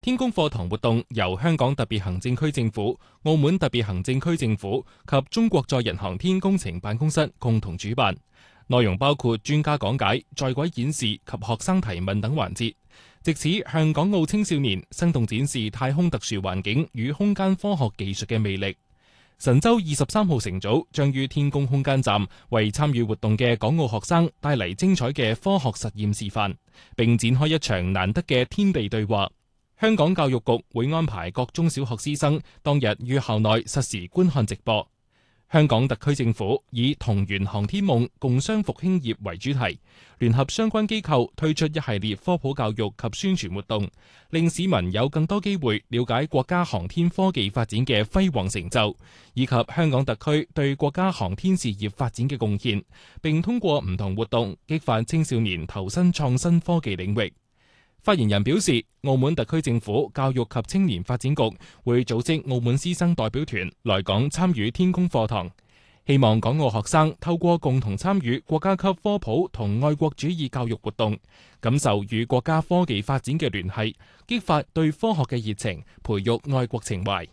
天宮課堂活動由香港特別行政區政府、澳門特別行政區政府及中國載人航天工程辦公室共同主辦，內容包括專家講解、在軌演示及學生提問等環節，藉此向港澳青少年生動展示太空特殊環境與空間科學技術嘅魅力。神舟23號乘組將於天宮空間站為參與活動嘅港澳學生帶嚟精彩嘅科學實驗示範，並展開一場難得嘅天地對話。香港教育局會安排各中小學師生當日於校內實時觀看直播。香港特區政府以同圓航天夢，共商復興業為主題，聯合相關機構推出一系列科普教育及宣傳活動，令市民有更多機會了解國家航天科技發展嘅輝煌成就，以及香港特區對國家航天事業發展嘅貢獻，並通過唔同活動激發青少年投身創新科技領域。發言人表示，澳門特區政府教育及青年發展局會組織澳門師生代表團來港參與天宮課堂，希望港澳學生透過共同參與國家級科普同愛國主義教育活動，感受與國家科技發展嘅聯繫，激發對科學嘅熱情，培育愛國情懷。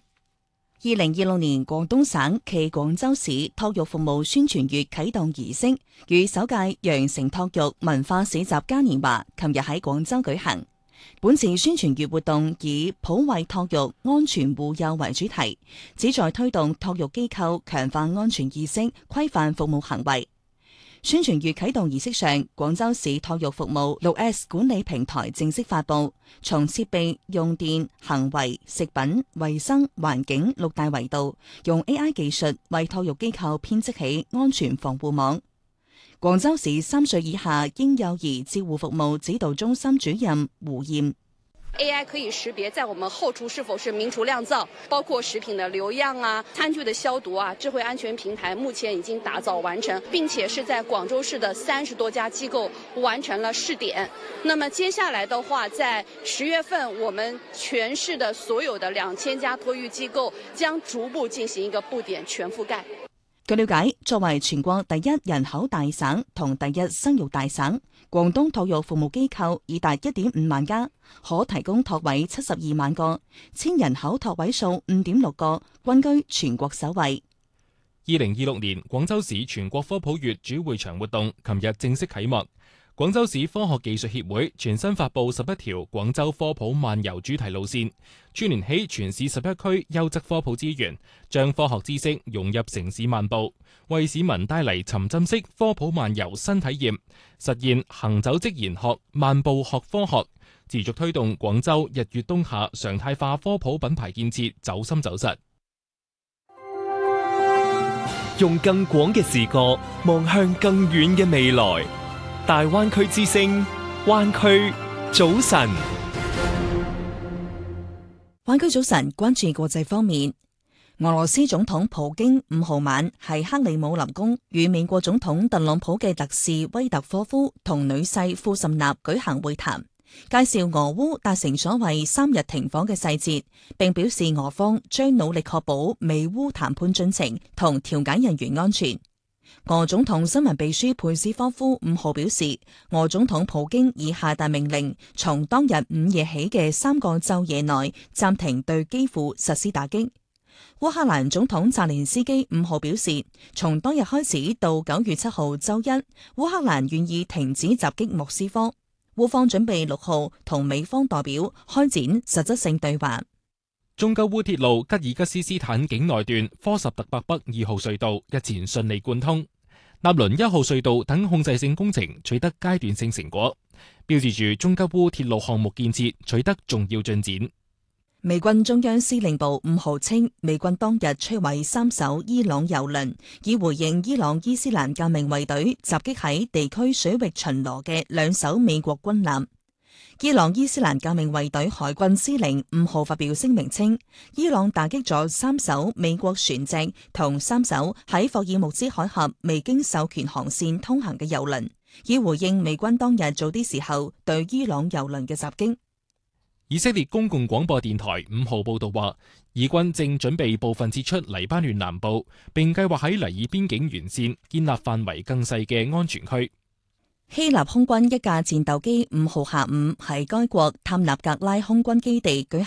2026年廣東省暨廣州市托育服務宣傳月啟動儀式與首屆羊城托育文化市集嘉年華琴日喺廣州舉行。本次宣傳月活動以普惠托育、安全護幼為主題，旨在推動托育機構強化安全意識，規範服務行為。宣傳月啟動儀式上，廣州市托育服務 6S 管理平台正式發布，從設備、用電、行為、食品、衛生、環境6大維度，用 AI 技術為托育機構編織起安全防護網。廣州市3歲以下嬰幼兒照護服務指導中心主任胡艷 AI 可以識別在我們後廚是否是明廚亮灶，包括食品的流樣啊、餐具的消毒啊。智慧安全平台目前已經打造完成，並且是在廣州市的30多家機構完成了試點。那麼接下來的話，在10月份，我們全市的所有的2000家托育機構將逐步進行一個布點全覆蓋。 據了解，作為全國第一人口大省同第一生育大省，廣東托育服務機構已達 1.5 萬家，可提供托位72萬個，千人口托位數 5.6 個，均居全國首位。 2026年廣州市全國科普月主會場活動琴日正式啟幕。廣州市科學技術協會全新發布11條廣州科普漫遊主題路線，串聯起全市11區優質科普資源，將科學知識融入城市漫步，為市民帶嚟沉浸式科普漫遊新體驗，實現行走即研學，漫步學科學，持續推動廣州日月冬夏常態化科普品牌建設走深走實。 用更廣嘅視角望向更遠嘅未來。大灣區之聲，灣區早晨。 灣區早晨，關注國際方面。俄羅斯總統普京5號晚喺克里姆林宮與美國總統特朗普嘅特使威特科夫同女婿庫什納舉行會談，介紹俄烏達成所謂3日停火嘅細節，並表示俄方將努力確保美烏談判進程同調解人員安全。俄總統新聞秘書佩斯科夫5號表示，俄總統普京已下達命令，從當日午夜起嘅3個晝夜內暫停對基輔實施打擊。烏克蘭總統澤連斯基5號表示，從當日開始到9月7號週一，烏克蘭願意停止襲擊莫斯科。烏方準備6號同美方代表開展實質性對話。 中吉烏鐵路吉爾吉斯斯坦境內段科什特伯北2號隧道日前順利貫通，納倫1號隧道等控制性工程取得階段性成果，標誌住中吉烏鐵路項目建設取得重要進展。 美軍中央司令部5號稱，美軍當日摧毀3艘伊朗油輪，以回應伊朗伊斯蘭革命衛隊襲擊喺地區水域巡邏嘅2艘美國軍艦。伊朗伊斯蘭革命衛隊海軍司令5號發表聲明稱，伊朗打擊咗3艘美國船隻同3艘喺霍爾木茲海峽未經授權航線通行嘅油輪，以回應美軍當日早啲時候對伊朗油輪嘅襲擊。 以色列公共廣播電台5號報道話，以軍正準備部分撤出黎巴嫩南部，並計劃喺黎以邊境沿線建立範圍更細嘅安全區。 希臘空軍一架戰鬥機5號下午喺該國探納格拉空軍基地舉